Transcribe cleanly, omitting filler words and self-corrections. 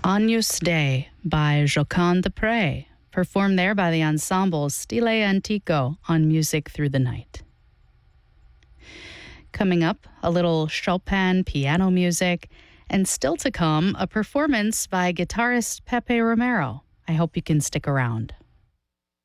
Agnus Dei by Jocond Desprez, performed there by the ensemble Stile Antico on Music Through the Night. Coming up, a little Chopin piano music, and still to come, a performance by guitarist Pepe Romero. I hope you can stick around.